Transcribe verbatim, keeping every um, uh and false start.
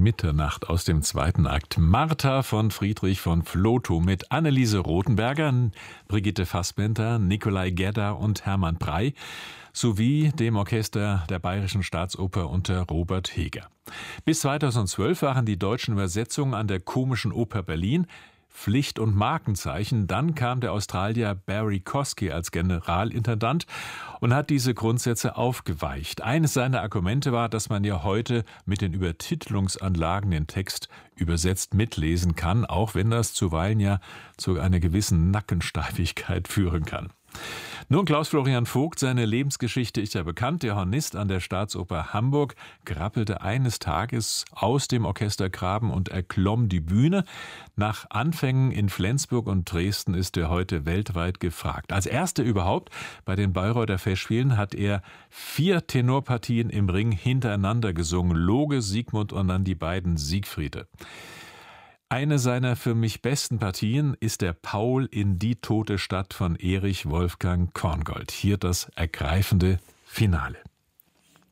Mitternacht aus dem zweiten Akt. Martha von Friedrich von Flotow mit Anneliese Rothenberger, Brigitte Fassbender, Nikolai Gedda und Hermann Prey sowie dem Orchester der Bayerischen Staatsoper unter Robert Heger. Bis zweitausendzwölf waren die deutschen Übersetzungen an der Komischen Oper Berlin Pflicht- und Markenzeichen. Dann kam der Australier Barry Kosky als Generalintendant und hat diese Grundsätze aufgeweicht. Eines seiner Argumente war, dass man ja heute mit den Übertitelungsanlagen den Text übersetzt mitlesen kann, auch wenn das zuweilen ja zu einer gewissen Nackensteifigkeit führen kann. Nun, Klaus-Florian Vogt, seine Lebensgeschichte ist ja bekannt. Der Hornist an der Staatsoper Hamburg krabbelte eines Tages aus dem Orchestergraben und erklomm die Bühne. Nach Anfängen in Flensburg und Dresden ist er heute weltweit gefragt. Als erster überhaupt bei den Bayreuther Festspielen hat er vier Tenorpartien im Ring hintereinander gesungen. Loge, Siegmund und dann die beiden Siegfriede. Eine seiner für mich besten Partien ist der Paul in Die tote Stadt von Erich Wolfgang Korngold. Hier das ergreifende Finale.